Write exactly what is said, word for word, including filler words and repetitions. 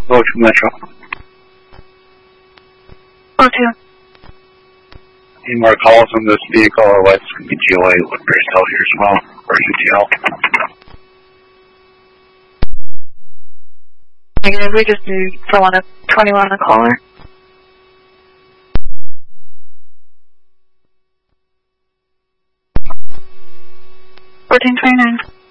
Go to Metro. Go to. Any more calls on this vehicle or what's going to be G O A Woodbury still here as well, or U T L? Negative, we just do for one of twenty-one a caller. fourteen twenty-nine.